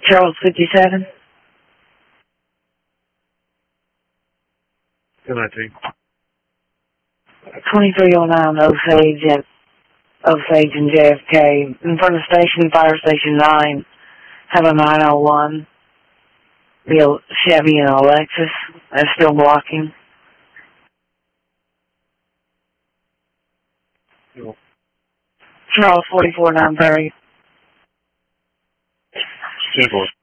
Charles 57. Good night, T. 2309 Osage and JFK. In front of station, Fire Station 9. Have a 901. The Chevy and a Lexus. They're still blocking. Cool. Charles 44 930. 10-4.